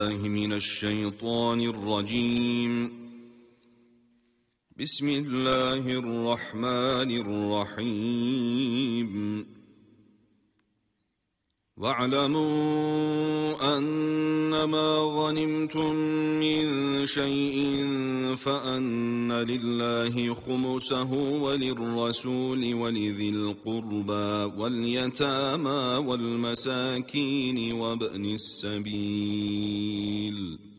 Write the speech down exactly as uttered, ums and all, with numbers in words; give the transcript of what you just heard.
من الشيطان الرجيم. بسم الله الرحمن الرحيم. واعلموا أنما غنمتم من شيء فأن لله خمسه وللرسول ولذي القربى واليتامى والمساكين وابن السبيل